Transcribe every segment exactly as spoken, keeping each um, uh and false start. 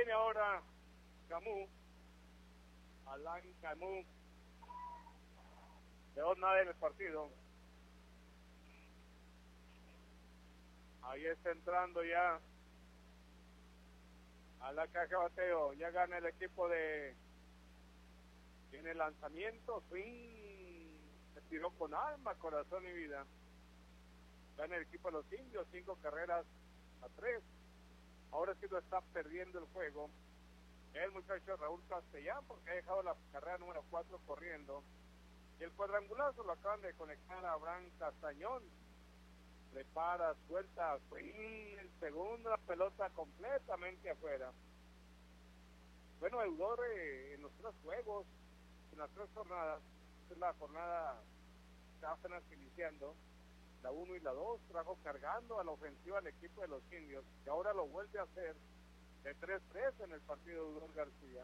viene ahora Camus, Alan Camus, de dos nada en el partido. Ahí está entrando ya a la caja de bateo, ya gana el equipo de... Tiene lanzamiento, swing, se tiró con alma, corazón y vida. Gana el equipo de los indios, cinco carreras a tres. Ahora sí lo está perdiendo el juego el muchacho Raúl Castellán, porque ha dejado la carrera número cuatro corriendo. Y el cuadrangulazo lo acaban de conectar a Abraham Castañón. Prepara, suelta, swing, el segundo, la pelota completamente afuera. Bueno, Eudor eh, en los tres juegos, en las tres jornadas, esta es la jornada que está apenas iniciando, la uno y la dos, trajo cargando a la ofensiva al equipo de los indios, y ahora lo vuelve a hacer de tres tres en el partido de Eudor García.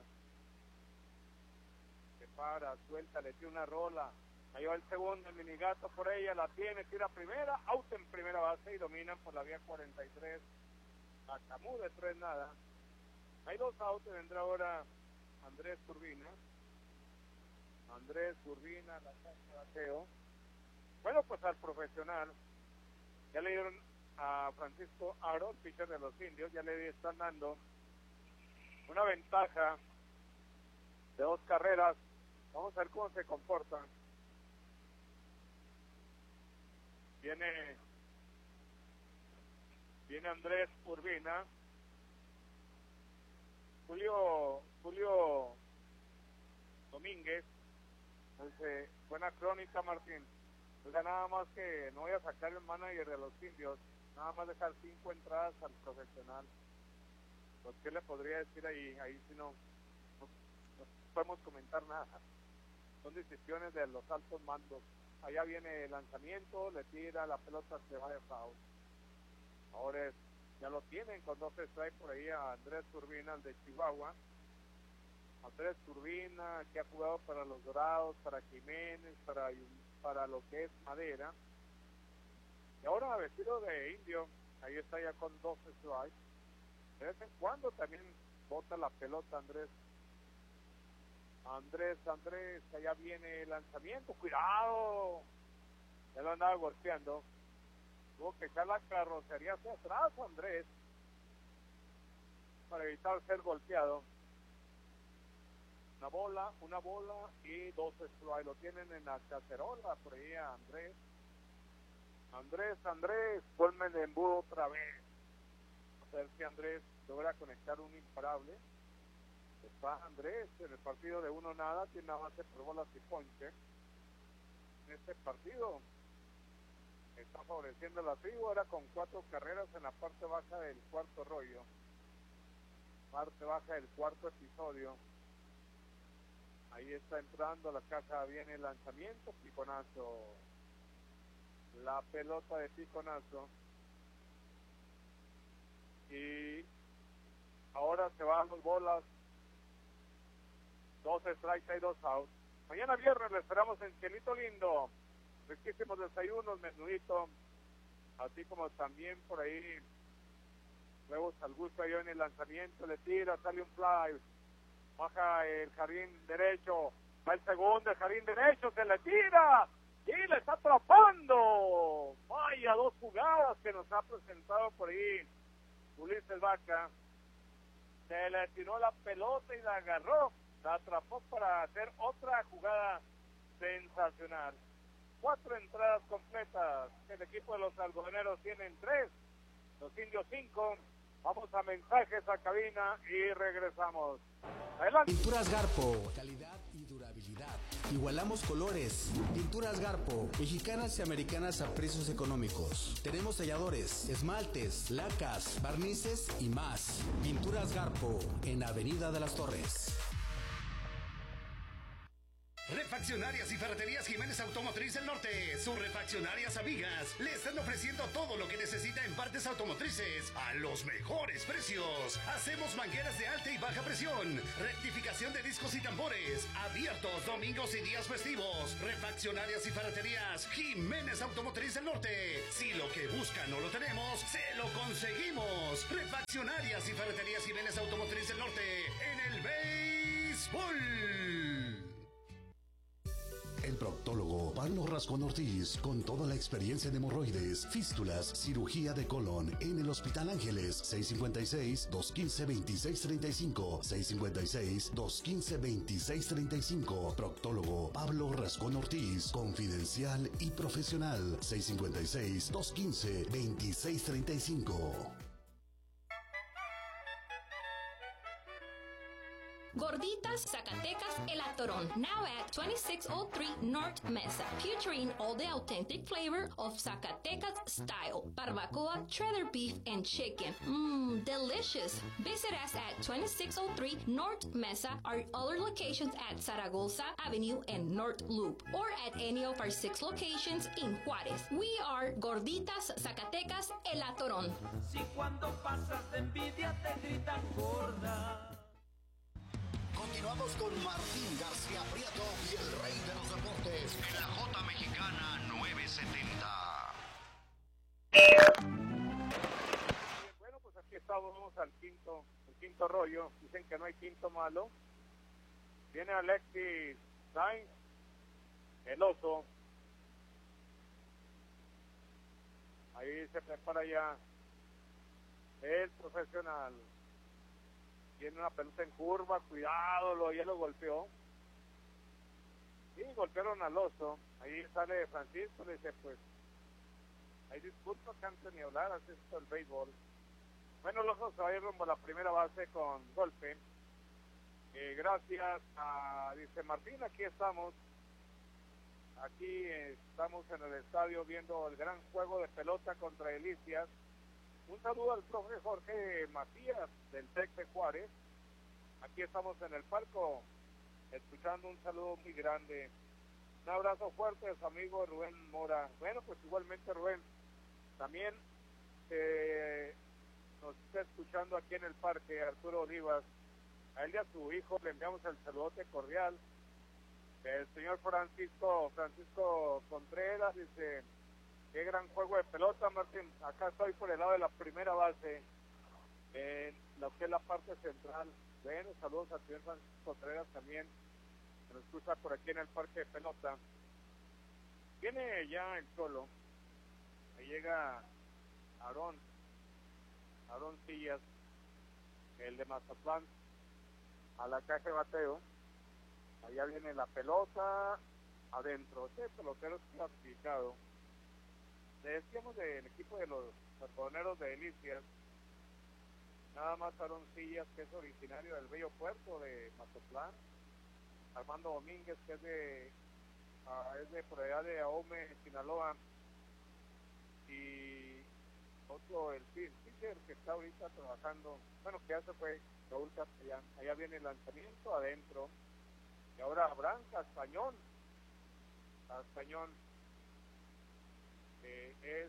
Se para, suelta, le tira una rola, ahí va el segundo, el minigato por ella, la tiene, tira primera, out en primera base y dominan por la vía cuarenta y tres a Camus de tres nada. Hay dos outs, vendrá ahora Andrés Turbina. Andrés Turbina, la cancha de bateo. Bueno, pues al profesional, ya le dieron a Francisco Aro, el pitcher de los indios, ya le están dando una ventaja de dos carreras. Vamos a ver cómo se comporta. Viene, viene Andrés Urbina. Julio, Julio Domínguez, dice, buena crónica Martín. Oiga, nada más que no voy a sacar el manager de los indios, nada más dejar cinco entradas al profesional. Pues, ¿qué le podría decir ahí? Ahí si no, no, no podemos comentar nada. Son decisiones de los altos mandos. Allá viene el lanzamiento, le tira, la pelota se va de foul. Ahora es, ya lo tienen con dos strikes por ahí a Andrés Turbina, el de Chihuahua. Andrés Turbina, que ha jugado para los Dorados, para Jiménez, para, para lo que es Madera. Y ahora vestido de indio, ahí está ya con dos strikes. De vez en cuando también bota la pelota Andrés. Andrés, Andrés, allá viene el lanzamiento, cuidado. Ya lo andaba golpeando. Tuvo que echar la carrocería hacia atrás Andrés para evitar ser golpeado. Una bola, una bola y dos strikes. Lo tienen en la cacerola por ahí a Andrés. Andrés, Andrés, ponme el embudo otra vez. A ver si Andrés logra conectar un imparable. Está Andrés en el partido de uno nada, tiene una base por bolas y ponche. En este partido está favoreciendo la tribu, ahora con cuatro carreras en la parte baja del cuarto rollo. Parte baja del cuarto episodio. Ahí está entrando la caja, viene el lanzamiento, piconazo. La pelota de piconazo. Y ahora se van dos bolas. Dos strikes, hay dos outs. Mañana viernes le esperamos en Cielito Lindo. Riquísimos desayunos, menudito. Así como también por ahí. Huevos al gusto ahí en el lanzamiento. Le tira, sale un fly. Baja el jardín derecho. Va el segundo, el jardín derecho. Se le tira. Y le está atrapando. Vaya, dos jugadas que nos ha presentado por ahí Ulises Vaca. Se le tiró la pelota y la agarró. La atrapó para hacer otra jugada sensacional. Cuatro entradas completas. El equipo de los algodoneros tienen tres. Los indios cinco. Vamos a mensajes a cabina y regresamos. Adelante. Pinturas Garpo. Calidad y durabilidad. Igualamos colores. Pinturas Garpo. Mexicanas y americanas a precios económicos. Tenemos talladores, esmaltes, lacas, barnices y más. Pinturas Garpo. En Avenida de las Torres. Refaccionarias y Ferreterías Jiménez Automotriz del Norte, sus refaccionarias amigas, le están ofreciendo todo lo que necesita en partes automotrices a los mejores precios. Hacemos mangueras de alta y baja presión, rectificación de discos y tambores, abiertos domingos y días festivos. Refaccionarias y Ferreterías Jiménez Automotriz del Norte. Si lo que buscan no lo tenemos, se lo conseguimos. Refaccionarias y Ferreterías Jiménez Automotriz del Norte en el béisbol. El proctólogo Pablo Rascón Ortiz, con toda la experiencia en hemorroides, fístulas, cirugía de colon, en el Hospital Ángeles, seis cinco seis, dos uno cinco, dos seis tres cinco, seis cinco seis, dos uno cinco, dos seis tres cinco. Proctólogo Pablo Rascón Ortiz, confidencial y profesional, seis cinco seis, dos uno cinco, dos seis tres cinco. Gorditas Zacatecas El Atorón, now at twenty-six oh three North Mesa, featuring all the authentic flavor of Zacatecas style, barbacoa, cheddar beef, and chicken. Mmm, delicious. Visit us at twenty-six oh three North Mesa, our other locations at Zaragoza Avenue and North Loop, or at any of our six locations in Juárez. We are Gorditas Zacatecas El Atorón. Si cuando pasas de envidia te gritan gorda. Continuamos con Martín García Prieto y el rey de los deportes en la J Mexicana novecientos setenta. Bueno, pues aquí estamos al quinto, el quinto rollo. Dicen que no hay quinto malo. Viene Alexis Sainz, el oso. Ahí se prepara ya el profesional. Tiene una pelota en curva, cuidado, lo, ya lo golpeó. Sí, golpearon al oso. Ahí sale Francisco, le dice, pues, hay disculpa, canto ni hablar, así es esto el béisbol. Bueno, el oso se va a ir rumbo a la primera base con golpe. Eh, gracias a, dice Martín, aquí estamos. Aquí eh, estamos en el estadio viendo el gran juego de pelota contra Delicias. Un saludo al profe Jorge Macías del Tec de Juárez. Aquí estamos en el palco, escuchando un saludo muy grande. Un abrazo fuerte a su amigo Rubén Mora. Bueno, pues igualmente Rubén, también eh, nos está escuchando aquí en el parque Arturo Olivas. A él y a su hijo le enviamos el saludote cordial. El señor Francisco, Francisco Contreras dice... Qué gran juego de pelota, Martín. Acá estoy por el lado de la primera base, en lo que es la parte central. Bueno, saludos al señor Francisco Contreras también, que nos escucha por aquí en el parque de pelota. Viene ya el solo. Ahí llega Aarón, Aarón Sillas, el de Mazatlán, a la caja de bateo. Allá viene la pelota, adentro. Este pelotero es clasificado. Le decíamos del equipo de los carboneros de Delicias, nada más Aarón Sillas, que es originario del bello puerto de Mazatlán, Armando Domínguez, que es de uh, es de por allá de Ahome, Sinaloa, y otro, el pitcher que está ahorita trabajando, bueno, que ya se fue, Raúl Castellán. Allá viene el lanzamiento adentro, y ahora Abraham Castañón, Castañón, que es,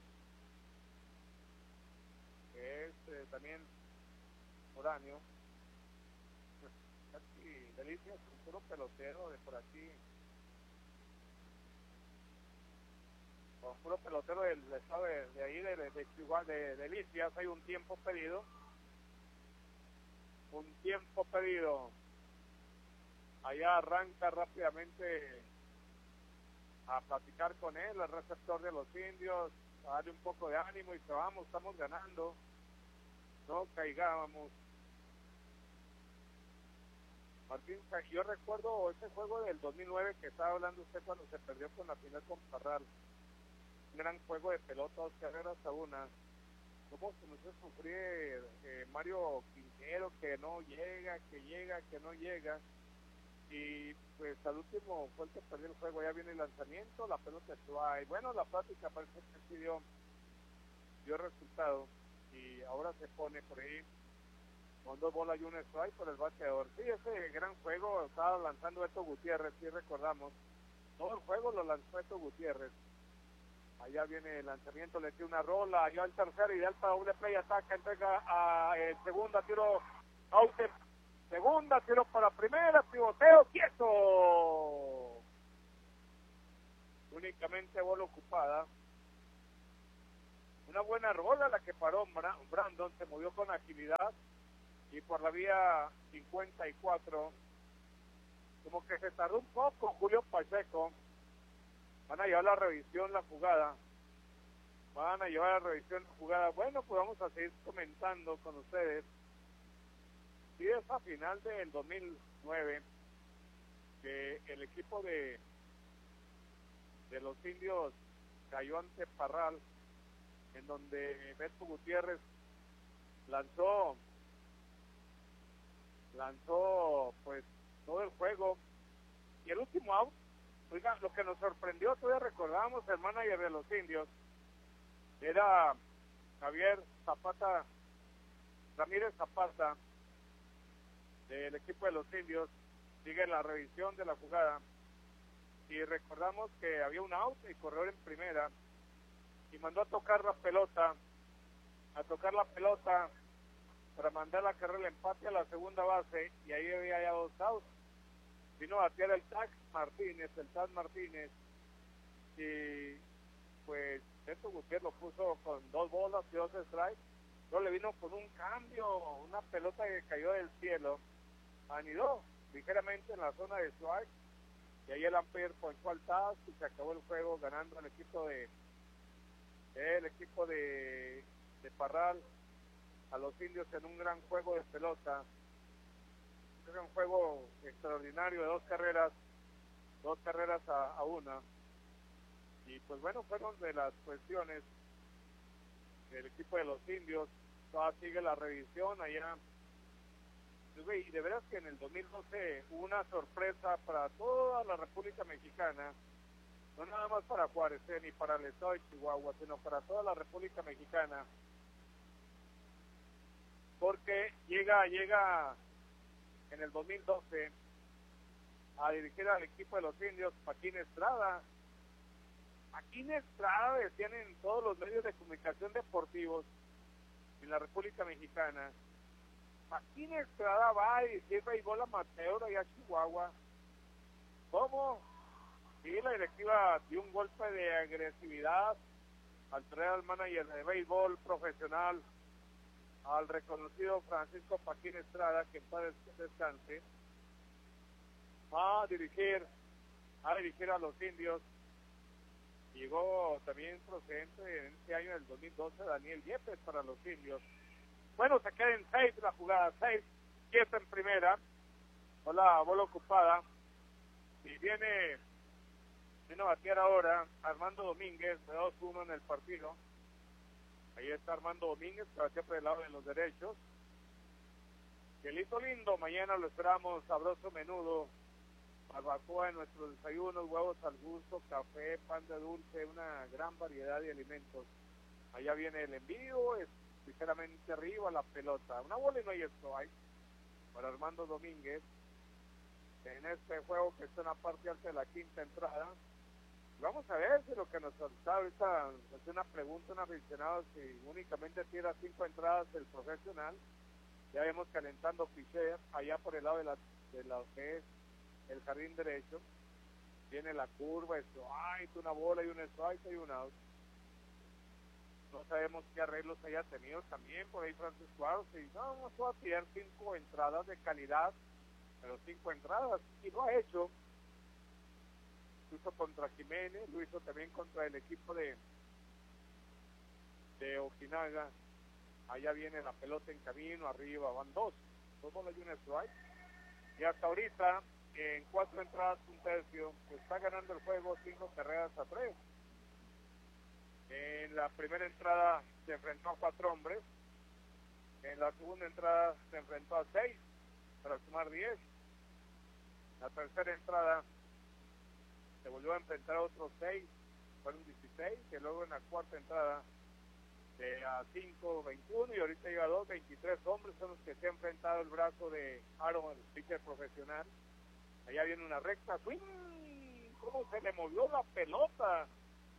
que es eh, también foráneo, casi Delicias, un puro pelotero de por aquí, un puro pelotero del estado de, de ahí, de, de Chihuahua, de, de Delicias. Hay un tiempo pedido, un tiempo pedido, allá arranca rápidamente a platicar con él, el receptor de los indios, a darle un poco de ánimo y que vamos, estamos ganando, no caigábamos. Martín, yo recuerdo ese juego del dos mil nueve que estaba hablando usted cuando se perdió con la final con Parral, un gran juego de pelota, dos carreras a una. ¿Cómo se nos hace sufrir eh, Mario Quintero, que no llega, que llega, que no llega? Y pues al último fue el que perdió el juego. Ya viene el lanzamiento, la pelota estuvo ahí. Bueno, la práctica parece que sí dio, dio resultado, y ahora se pone por ahí con dos bolas y un strike por el bateador. Sí, ese gran juego estaba lanzando Beto Gutiérrez, sí recordamos. Todo el juego lo lanzó Beto Gutiérrez. Allá viene el lanzamiento, le tira una rola, allá el tercero, ideal para doble play, ataca, entrega a el segunda, tiro, out, segunda, tiro para primera, pivoteo, quieto. Únicamente bola ocupada. Una buena rola la que paró Brandon, se movió con agilidad y por la vía cincuenta y cuatro, como que se tardó un poco Julio Pacheco. Van a llevar la revisión, la jugada. Van a llevar la revisión, la jugada. Bueno, pues vamos a seguir comentando con ustedes. Y es a final del dos mil nueve que el equipo de de los indios cayó ante Parral, en donde Beto Gutiérrez lanzó lanzó pues todo el juego y el último out. Oiga, lo que nos sorprendió, todavía recordamos, el manager de los indios era Javier Zapata, Ramírez Zapata, del equipo de los indios. Sigue la revisión de la jugada y recordamos que había un out y corredor en primera y mandó a tocar la pelota, a tocar la pelota para mandar la carrera del empate a la segunda base y ahí había ya dos outs. Vino a batear el Taz Martínez, el Taz Martínez, y pues Beto Gutiérrez lo puso con dos bolas y dos strikes. Luego le vino con un cambio, una pelota que cayó del cielo, anidó ligeramente en la zona de strike, y ahí el umpire ponchó al Taz y se acabó el juego ganando el equipo de el equipo de, de Parral a los indios en un gran juego de pelota. Era un juego extraordinario de dos carreras, dos carreras a, a una. Y pues bueno, fueron de las cuestiones del equipo de los indios. Todavía sigue la revisión allá. Y de veras que en el dos mil doce hubo una sorpresa para toda la República Mexicana, no nada más para Juárez, eh, ni para el estado de Chihuahua, sino para toda la República Mexicana. Porque llega, llega... en el dos mil doce a dirigir al equipo de los indios Paquín Estrada. Paquín Estrada, decían en todos los medios de comunicación deportivos en la República Mexicana, Paquín Estrada va a dirigir béisbol amateur allá a Chihuahua. ¿Cómo? Sí, la directiva dio un golpe de agresividad al traer al manager de béisbol profesional, al reconocido Francisco Paquín Estrada, que en paz descanse, a dirigir, a dirigir a los indios. Llegó también procedente en este año del dos mil doce Daniel Yepes para los indios. Bueno, se queda en seis la jugada, seis, quieta en primera, bola, bola ocupada, y viene, viene a batear ahora Armando Domínguez, de dos uno en el partido. Ahí está Armando Domínguez, que batea por el lado de los derechos. Quelito lindo, mañana lo esperamos, sabroso menudo, barbacoa en nuestros desayunos, huevos al gusto, café, pan de dulce, una gran variedad de alimentos. Allá viene el envío, es ligeramente arriba la pelota, una bola y no hay strike para Armando Domínguez en este juego que está en la parte alta de la quinta entrada. Vamos a ver si lo que nos falta ahorita es una pregunta, un aficionado, si únicamente tira cinco entradas el profesional. Ya vemos calentando picher allá por el lado de la de lo que es el jardín derecho. Viene la curva, esto, ay, una bola y un strike y un out. No sabemos qué arreglos haya tenido también por ahí Francisco Arce. Y no, vamos a tirar cinco entradas de calidad, pero cinco entradas, y lo ha hecho. Lo hizo contra Jiménez, lo hizo también contra el equipo de de Ojinaga. Allá viene la pelota en camino, arriba van dos, dos bolas y un strike. Y hasta ahorita, en cuatro entradas, un tercio, está ganando el juego cinco carreras a tres. En la primera entrada se enfrentó a cuatro hombres, en la segunda entrada se enfrentó a seis para sumar diez. La tercera entrada se volvió a enfrentar a otros seis, fueron dieciséis, y luego en la cuarta entrada de a cinco veintiuno y ahorita lleva dos, veintitrés hombres son los que se ha enfrentado el brazo de Aaron, el pitcher profesional. Allá viene una recta, swing, cómo se le movió la pelota.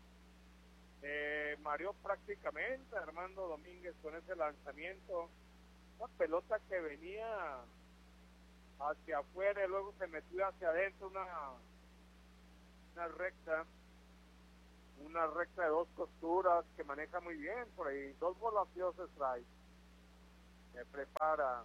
Eh, mareó prácticamente a Armando Domínguez con ese lanzamiento. Una pelota que venía hacia afuera y luego se metió hacia adentro, una, una recta. Una recta de dos costuras que maneja muy bien por ahí. Dos volaciones strike. Se prepara.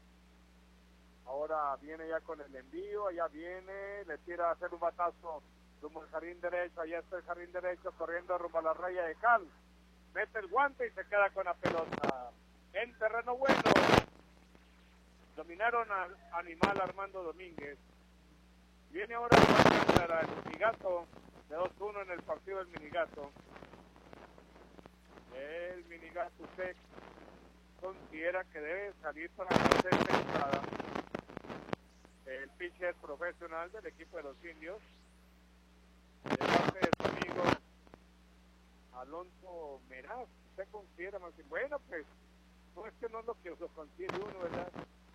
Ahora viene ya con el envío. Allá viene. Le tira a hacer un batazo rumbo al jardín derecho. Allá está el jardín derecho corriendo rumbo a la raya de cal. Mete el guante y se queda con la pelota. En terreno bueno. Dominaron al animal Armando Domínguez. Viene ahora para el Minigato. De dos uno en el partido del Minigato. El Minigato usted considera que debe salir para la sexta entrada. El pitcher profesional del equipo de los indios. De parte de su amigo Alonso Meraz. Usted considera más bien, bueno, pues, no es que no es lo que lo considere uno, ¿verdad?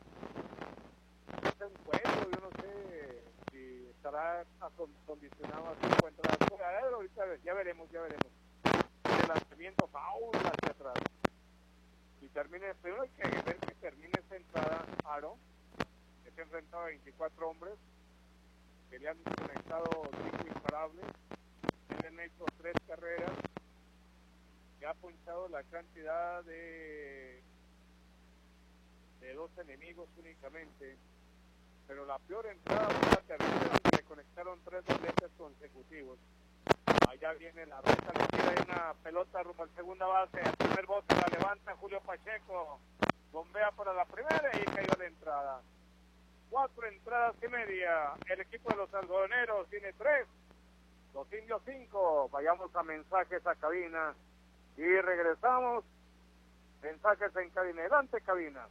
Es un juego, yo no sé si estará acondicionado a su entrada. Ahorita ya veremos, ya veremos. El lanzamiento foul hacia atrás. Y termine, primero hay que ver que termine esa entrada Aro, que se ha enfrentado a veinticuatro hombres, que le han conectado cinco imparables, que le han hecho tres carreras, que ha punchado la cantidad de, de dos enemigos únicamente. Pero la peor entrada fue la tercera, donde le conectaron tres dobletes consecutivos. Allá viene la recta, le tira una pelota rumbo al segunda base, el primer bote la levanta Julio Pacheco, bombea para la primera y cayó la entrada. Cuatro entradas y media, el equipo de los algodoneros tiene tres, los indios cinco. Vayamos a mensajes a cabina y regresamos. Mensajes en cabina, adelante cabina.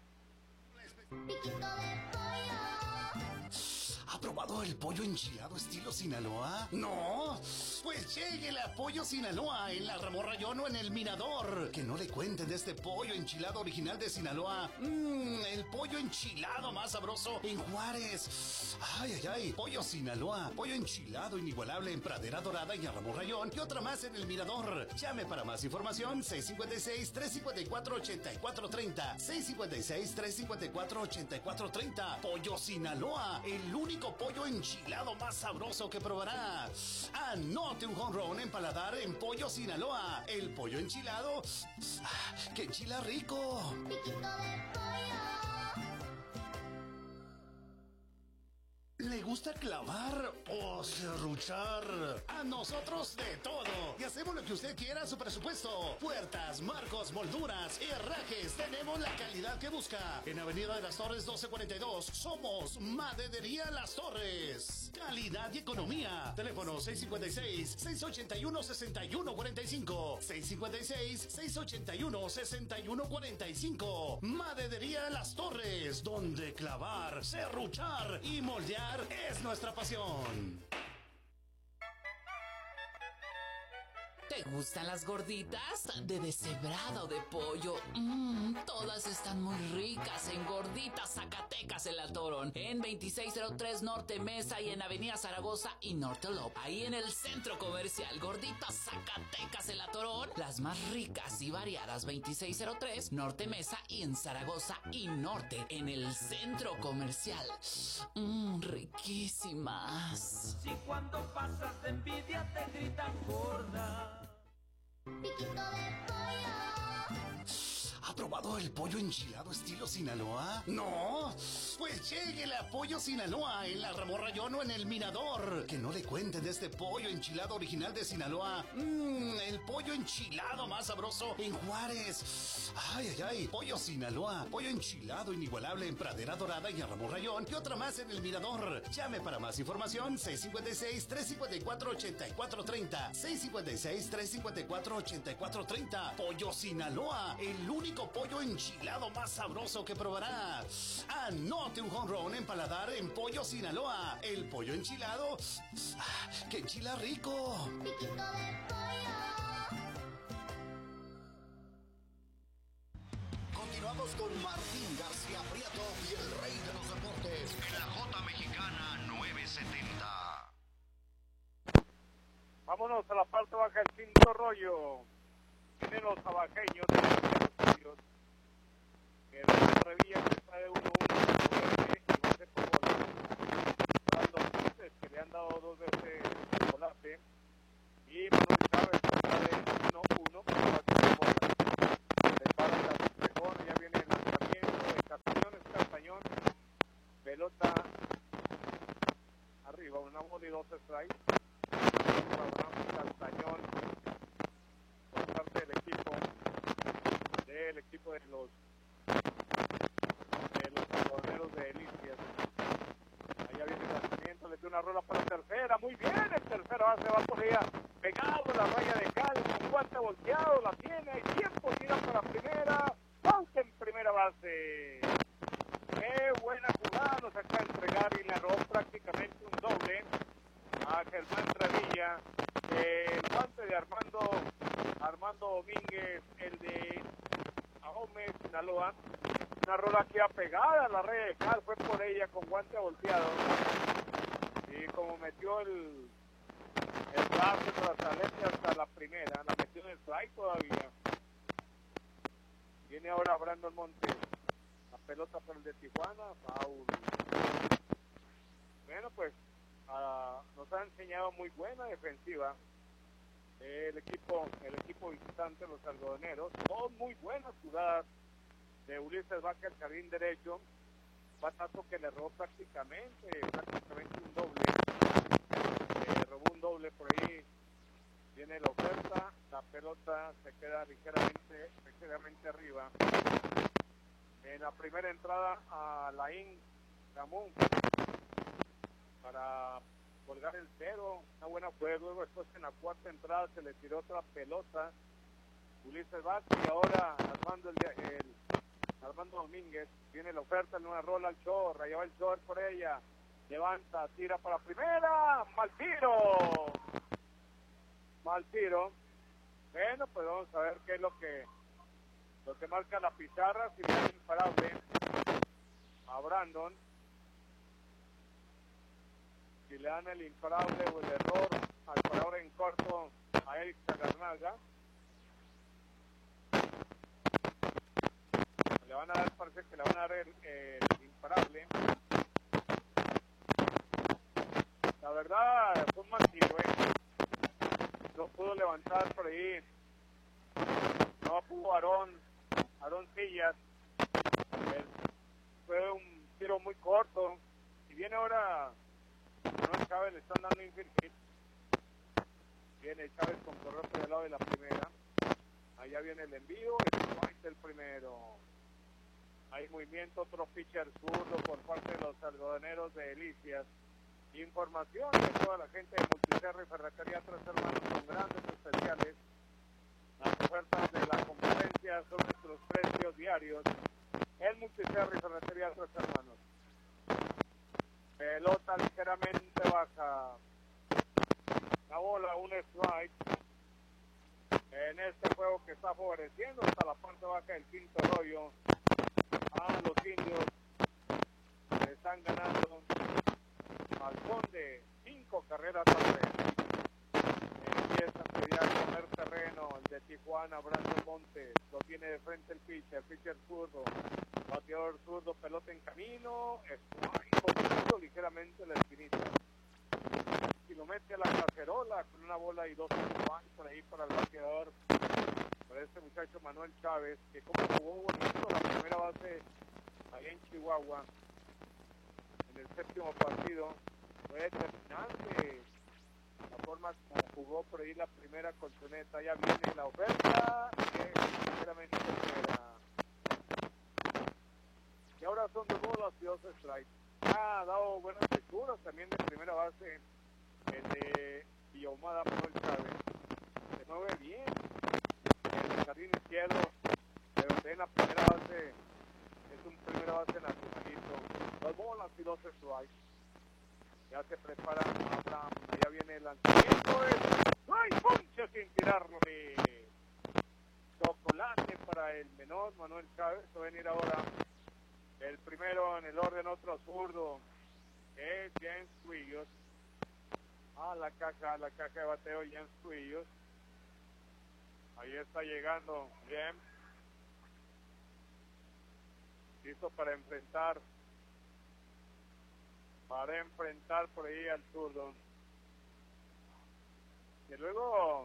¿Ha probado el pollo enchilado estilo Sinaloa? No, pues lléguele a Pollo Sinaloa en la Ramón Rayón o en el Mirador. Que no le cuenten de este pollo enchilado original de Sinaloa. Mmm, el pollo enchilado más sabroso en Juárez. Ay, ay, ay, Pollo Sinaloa. Pollo enchilado inigualable en Pradera Dorada y a Ramón Rayón. Y otra más en el Mirador. Llame para más información seis cinco seis, tres cinco cuatro, ocho cuatro tres cero. seis cinco seis, tres cinco cuatro, ocho cuatro tres cero. Pollo Sinaloa, el único pollo enchilado más sabroso que probará. Anote un home run en paladar en Pollo Sinaloa. El pollo enchilado que enchila rico. Piquito de pollo. ¿Le gusta clavar o serruchar? A nosotros de todo. Y hacemos lo que usted quiera a su presupuesto. Puertas, marcos, molduras, herrajes. Tenemos la calidad que busca. En Avenida de las Torres doce cuarenta y dos. Somos Maderería Las Torres. Calidad y economía. Teléfono seis cinco seis, seis ocho uno, seis uno cuatro cinco. seis cinco seis, seis ocho uno, seis uno cuatro cinco. Maderería Las Torres. Donde clavar, serruchar y moldear es nuestra pasión. ¿Te gustan las gorditas? De deshebrada o de pollo. Mmm, todas están muy ricas en Gorditas Zacatecas El Atorón. En veintiséis cero tres Norte Mesa y en Avenida Zaragoza y Norte Lop. Ahí en el centro comercial Gorditas Zacatecas El Atorón. Las más ricas y variadas. veintiséis cero tres Norte Mesa y en Zaragoza y Norte en el centro comercial. Mmm, riquísimas. Si cuando pasas de envidia te gritan gorda. Piquito de pollo. ¿Ha probado el pollo enchilado estilo Sinaloa? No, pues lléguele a Pollo Sinaloa en la Ramón Rayón o en el Mirador. Que no le cuenten de este pollo enchilado original de Sinaloa. Mmm, el pollo enchilado más sabroso en Juárez. Ay, ay, ay, Pollo Sinaloa. Pollo enchilado inigualable en Pradera Dorada y a Ramón Rayón. Y otra más en el Mirador. Llame para más información seis cinco seis, tres cinco cuatro, ocho cuatro tres cero. seis cinco seis, tres cinco cuatro, ocho cuatro tres cero. Pollo Sinaloa, el único pollo enchilado más sabroso que probará. Anote un home run en paladar en Pollo Sinaloa. El pollo enchilado que enchila rico. Piquito de pollo. con Martín García Prieto y el rey de los deportes en la J Mexicana novecientos setenta. Vámonos a la parte baja del quinto rollo. Vienen los tabaqueños de los Indios. Que el Revilla que está de uno uno y base por bola. Están los Quises que le han dado dos veces volante. Y Manuel Chávez que está de uno uno por bola. Se para la mejor, ya viene el lanzamiento de Castañón, es Castañón. Pelota arriba, una bola y dos strikes. Castañón por parte del equipo del equipo de los de los corderos de Delicias. Allá viene el lanzamiento, le dio una rola para la tercera, muy bien, el tercero base va por ella, pegado a la raya de cal, con guante volteado, la tiene, hay tiempo, tira para primera, aunque en primera base. Qué buena jugada nos acaba de entregar y le robó prácticamente un doble a Germán Revilla. El guante de Armando Armando Domínguez, el de Ahome, Sinaloa. Una rola que iba pegada a la red de cal, fue por ella con guante volteado. Y como metió el el brazo tras hasta la primera, la metió en el strike todavía. Viene ahora Brandon Montes. La pelota por el de Tijuana, foul. Bueno, pues Uh, nos ha enseñado muy buena defensiva el equipo el equipo visitante, los algodoneros. Dos muy buenas jugadas de Ulises Vázquez al jardín derecho, batazo que le robó prácticamente prácticamente un doble, eh, robó un doble por ahí. Viene la oferta, la pelota se queda ligeramente ligeramente arriba. En la primera entrada a Laín Ramón para colgar el cero, una buena fue, luego después en la cuarta entrada se le tiró otra pelota Ulises Vázquez y ahora Armando el, el Armando Domínguez, viene la oferta en una rola al short, rayaba el short por ella, levanta, tira para primera, mal tiro, mal tiro. Bueno, pues vamos a ver qué es lo que lo que marca la pizarra, si le es imparable a Brandon, si le dan el imparable o el error al parador en corto a Eric Zagarnaga. Le van a dar, parece que le van a dar el, el imparable. La verdad, fue un mal tiro, ¿eh? No pudo levantar por ahí. No pudo Aarón, Aarón Sillas. El, fue un tiro muy corto. Y viene ahora Manuel Chávez, le están dando infield. Viene Chávez con correr por el lado de la primera. Allá viene el envío, es el primero. Hay movimiento, otro pitcher zurdo por parte de los algodoneros de Delicias. Información de toda la gente de Multicerra y Ferretería Tres Hermanos con grandes especiales. Las ofertas de la competencia son nuestros precios diarios. El Multicerra y Ferretería Tres Hermanos. Pelota ligeramente baja. La bola, un strike. En este juego que está favoreciendo hasta la parte baja del quinto rollo a los indios, le están ganando al Conde cinco carreras a tres. Empieza a pedir a comer terreno el de Tijuana, Brandon Montes, lo tiene de frente el pitcher, pitcher zurdo, bateador zurdo, pelota en camino, strike, poquito ligeramente la esquinita. Y lo mete a la cacerola con una bola y dos strikes por ahí para el bateador, para este muchacho Manuel Chávez, que como jugó bonito la primera base ahí en Chihuahua en el séptimo partido, fue determinante la forma como jugó por ahí la primera colchoneta. Ya viene la oferta que sinceramente era. Y ahora son dos bolas y dos strikes. Ha dado buenas lecturas también de primera base el de Villahumada Manuel Chávez. Se mueve bien en el jardín izquierdo, pero en la primera base es un primera base naturalito. Dos bolas y dos strikes. Ya se prepara Abraham. Allá viene el lanzamiento. ¡Ay, ponche sin tirarle! Chocolate. adelante para el menor Manuel Chávez. Va a venir ahora el primero en el orden, otro zurdo, es James Cuillos. A la caja, a la caja de bateo, James Cuillos. Ahí está llegando James. Listo para enfrentar. Para enfrentar por ahí al zurdo. Y luego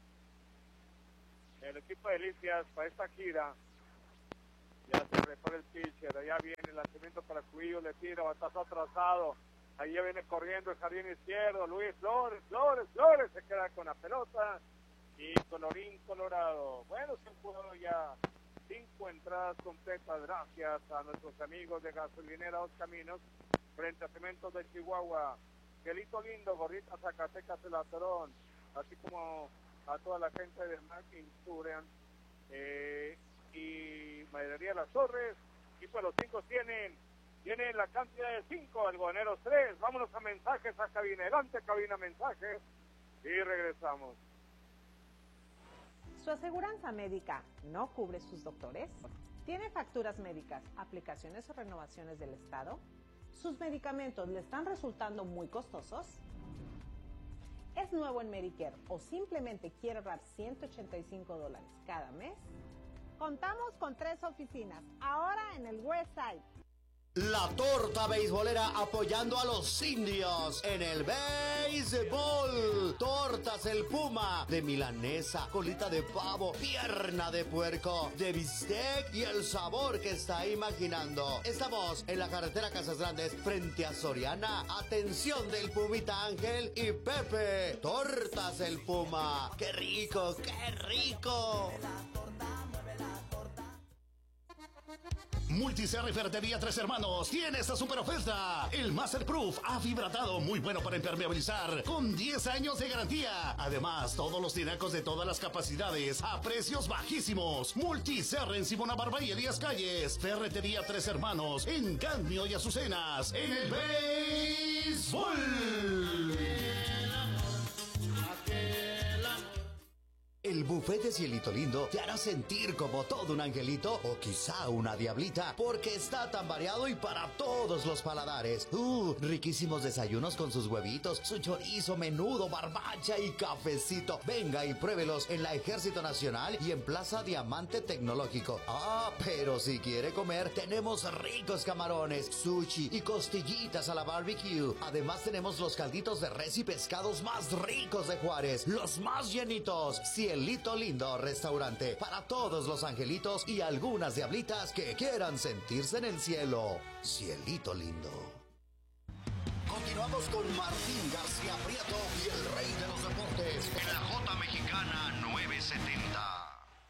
el equipo de Delicias para esta gira. Ya se repara el pitcher. Allá viene el lanzamiento para Cuillo. Le tira, batazo atrasado. Ahí ya viene corriendo el jardín izquierdo. Luis Flores, Flores, Flores. Se queda con la pelota. Y colorín colorado. Bueno, se han jugado ya cinco entradas completas. Gracias a nuestros amigos de Gasolinera Dos Caminos. Frente a Cementos de Chihuahua. Gelito Lindo, Gordita Zacatecas, el Atorón. Así como a toda la gente de Mark Insurance eh, y Maderería Las Torres. Y pues los cinco tienen, tienen la cantidad de cinco, algodoneros tres. Vámonos a mensajes a cabina. Adelante, cabina, mensajes. Y regresamos. ¿Su aseguranza médica no cubre sus doctores? ¿Tiene facturas médicas, aplicaciones o renovaciones del Estado? ¿Sus medicamentos le están resultando muy costosos? ¿Es nuevo en Medicare o simplemente quiere ahorrar ciento ochenta y cinco dólares cada mes? Contamos con tres oficinas, ahora en el West Side. La torta beisbolera apoyando a los indios en el béisbol. Tortas El Puma, de milanesa, colita de pavo, pierna de puerco, de bistec y el sabor que está imaginando. Estamos en la carretera Casas Grandes frente a Soriana. Atención del Pumita Ángel y Pepe. Tortas El Puma. ¡Qué rico, qué rico! Multiserre Ferretería Tres Hermanos tiene esta super oferta. El Masterproof afibratado, muy bueno para impermeabilizar, con diez años de garantía. Además, todos los tinacos de todas las capacidades a precios bajísimos. Multiserre en Simona Barba y Elías Calles. Ferretería Tres Hermanos en Cadmio y Azucenas. En el béisbol. El buffet de Cielito Lindo te hará sentir como todo un angelito o quizá una diablita, porque está tan variado y para todos los paladares. Uh, riquísimos desayunos con sus huevitos, su chorizo, menudo, barbacha y cafecito. Venga y pruébelos en la Ejército Nacional y en Plaza Diamante Tecnológico. Ah, pero si quiere comer, tenemos ricos camarones, sushi y costillitas a la barbecue. Además tenemos los calditos de res y pescados más ricos de Juárez, los más llenitos. Cielito Lindo Restaurante, para todos los angelitos y algunas diablitas que quieran sentirse en el cielo. Cielito Lindo. Continuamos con Martín García Prieto y el rey de los deportes en la J Mexicana nueve setenta.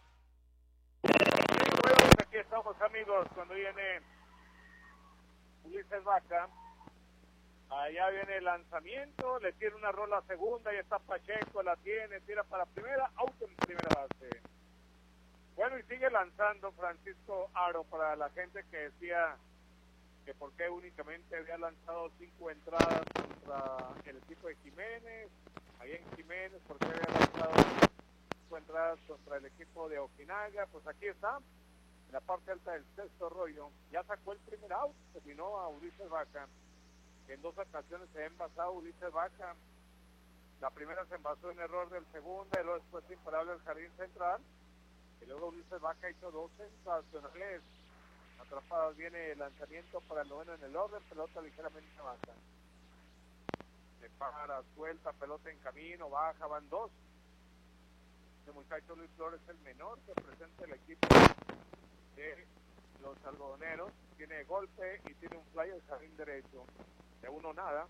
Aquí estamos, amigos, cuando viene Ulises Vaca. Allá viene el lanzamiento, le tira una rola segunda, y está Pacheco, la tiene, tira para primera, auto en primera base. Bueno, y sigue lanzando Francisco Aro, para la gente que decía que por qué únicamente había lanzado cinco entradas contra el equipo de Jiménez, ahí en Jiménez, por qué había lanzado cinco entradas contra el equipo de Ojinaga. Pues aquí está, en la parte alta del sexto rollo, ya sacó el primer out, terminó a Ulises Vaca. En dos ocasiones se ha envasado Ulises Vaca. La primera se envasó en error del segundo, y luego después imparable el jardín central. Y luego Ulises Vaca hizo dos sensacionales atrapadas. Viene el lanzamiento para el noveno en el orden, pelota ligeramente baja. Se para, suelta, pelota en camino, baja, van dos. Este muchacho Luis Flores es el menor que presenta el equipo de los algodoneros. Tiene golpe y tiene un fly al jardín derecho. De uno nada.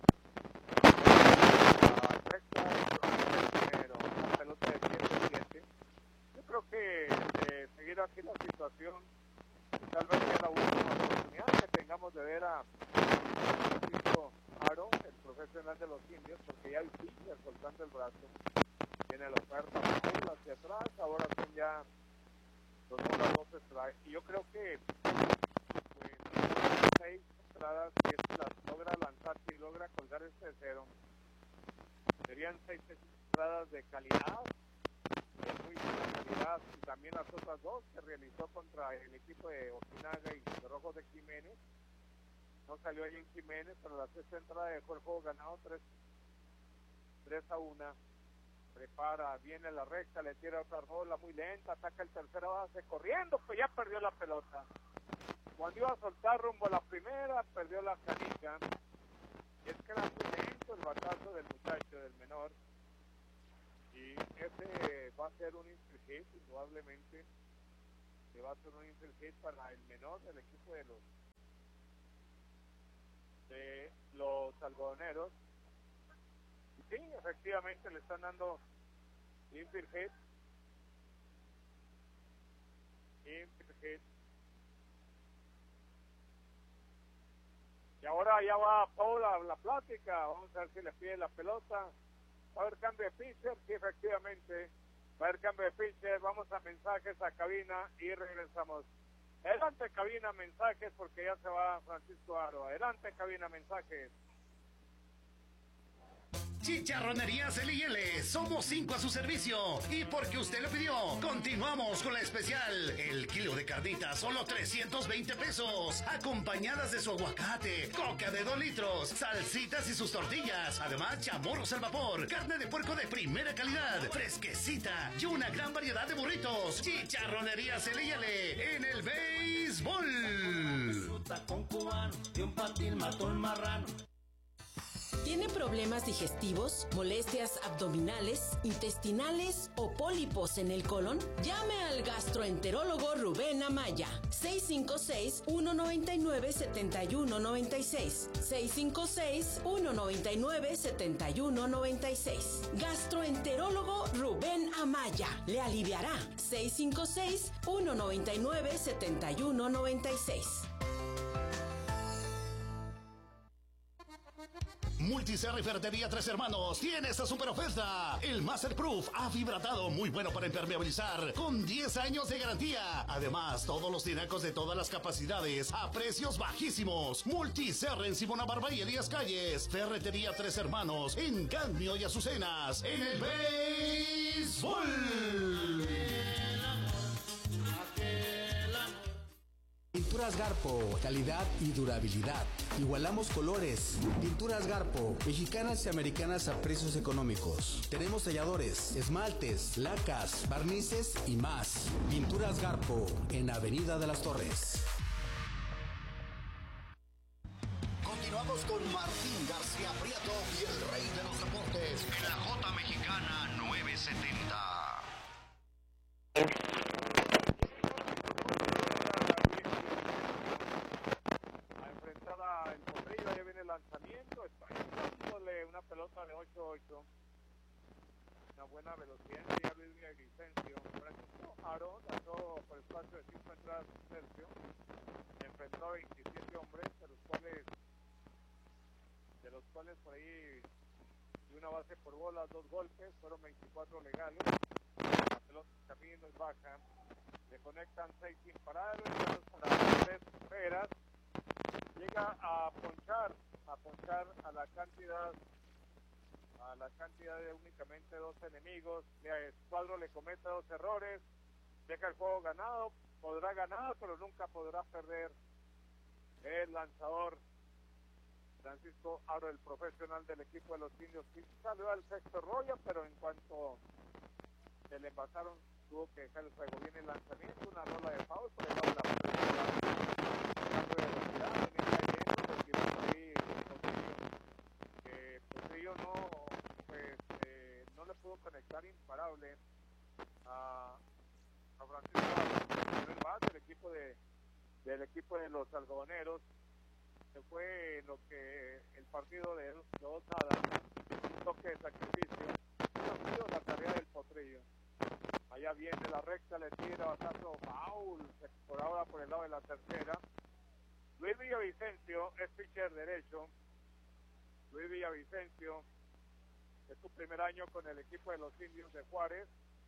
Recta, primero, una pelota de siete siete. Yo creo que de seguir aquí la situación, tal vez sea la última oportunidad que tengamos de ver a Francisco Aro, el profesional de los indios, porque ya hay pitcher soltando el brazo. Tiene la oferta hacia atrás, ahora son ya los dos strikes. Y yo creo que pues, seis entradas, si es las logra lanzar, si logra colgar este cero, serían seis entradas de calidad, de muy buena calidad, y también las otras salió ahí en Jiménez, pero la sexta entrada dejó el juego ganado tres a uno. Prepara, viene la recta, le tira otra rola muy lenta, ataca el tercera base, corriendo, pues ya perdió la pelota. Cuando iba a soltar rumbo a la primera, perdió la canica. Y es que era muy lento el batazo del muchacho, del menor. Y ese va a ser un infield hit, indudablemente. Que va a ser un infield hit para el menor del equipo de los de los algodoneros. Sí, efectivamente le están dando infield hit. Infield hit. Y ahora ya va Paula la plática. Vamos a ver si le pide la pelota. Va a haber cambio de pitcher. Sí, efectivamente. Va a haber cambio de pitcher. Vamos a mensajes a cabina y regresamos. Adelante, cabina, mensajes, porque ya se va Francisco Aro. Adelante, cabina, mensajes. Chicharronerías L y L, somos cinco a su servicio. Y porque usted lo pidió, continuamos con la especial. El kilo de carnitas, solo trescientos veinte pesos. Acompañadas de su aguacate, coca de dos litros, salsitas y sus tortillas. Además, chamorros al vapor, carne de puerco de primera calidad, fresquecita y una gran variedad de burritos. Chicharronerías L y L, en el béisbol. Con cubano y un patín mató el marrano. ¿Tiene problemas digestivos, molestias abdominales, intestinales o pólipos en el colon? Llame al gastroenterólogo Rubén Amaya. seis cinco seis, uno nueve nueve, siete uno nueve seis. seis cinco seis, uno nueve nueve, siete uno nueve seis. Gastroenterólogo Rubén Amaya. Le aliviará. seis cinco seis, uno nueve nueve, siete uno nueve seis. Multicerra y Ferretería Tres Hermanos tiene esta super oferta. El Masterproof afibratado, muy bueno para impermeabilizar, con diez años de garantía. Además, todos los tinacos de todas las capacidades a precios bajísimos. Multicerra en Simona Barba y Elías Calles. Ferretería Tres Hermanos en Cadmio y Azucenas. En el béisbol. Pinturas Garpo, calidad y durabilidad. Igualamos colores. Pinturas Garpo, mexicanas y americanas a precios económicos. Tenemos talladores, esmaltes, lacas, barnices y más. Pinturas Garpo, en Avenida de las Torres. Continuamos con Martín García Prieto y el rey de los deportes en la J Mexicana nueve setenta. El Potrillo, ya viene el lanzamiento, está dándole una pelota de ocho ocho, una buena velocidad, ya Luis Villavicencio. Francisco Aro lanzó por espacio de cinco entradas un tercio, enfrentó a veintisiete hombres, de los cuales de los cuales por ahí de una base por bolas, dos golpes, fueron veinticuatro legales. La pelota camino es baja, le conectan seis imparables, dos para tres carreras. Llega a ponchar, a ponchar a la cantidad, a la cantidad de únicamente dos enemigos. El cuadro le comete dos errores, deja el juego ganado, podrá ganar, pero nunca podrá perder el lanzador Francisco Aro, el profesional del equipo de los Indios. Sí salió al sexto rollo, pero en cuanto se le envasaron, tuvo que dejar el juego. Viene el lanzamiento, una rola de foul por el lado de la velocidad. Que Potrillo no, pues, eh, no le pudo conectar imparable a, a Francisco Aro, del equipo de del equipo de los algodoneros. Se fue lo que el partido de dos nada, un toque de sacrificio, no ha sido la tarea del Potrillo. Allá viene la recta, le tira batazo foul, por ahora por el lado de la tercera. Luis Villavicencio es pitcher derecho. Luis Villavicencio es su primer año con el equipo de los Indios de Juárez.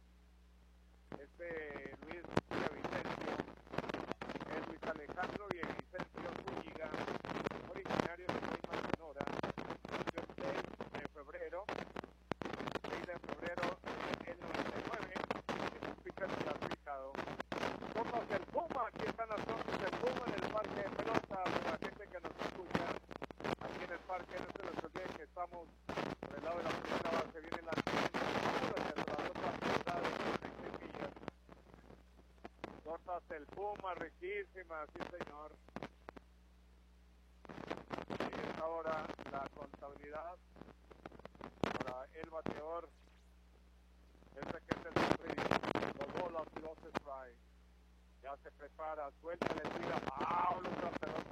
Este Luis Villavicencio es Luis Alejandro Villavicencio Zúñiga, originario de Guaymas, Sonora. Nació el seis de febrero, seis de febrero del noventa y nueve, es un pitcher clasificado. Somos el Puma, aquí están las cosas del Puma en el parque de pelota, para la gente que nos escucha. riquísima, riquísima, sí señor. Y es ahora la contabilidad para el bateador. Este que es el Free, los bolas, los strike. Ya se prepara, suelta, le tira, ¡ah! Los pelota